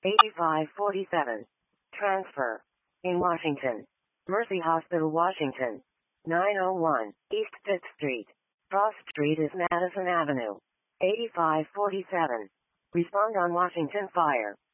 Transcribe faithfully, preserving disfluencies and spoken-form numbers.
eighty-five forty-seven. Transfer. In Washington. Mercy Hospital, Washington. nine oh one. East fifth Street. Frost Street is Madison Avenue. eighty-five forty-seven. Respond on Washington Fire.